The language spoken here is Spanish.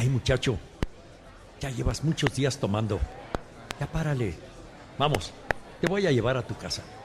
Ay, muchacho, ya llevas muchos días tomando. Ya párale. Vamos, te voy a llevar a tu casa.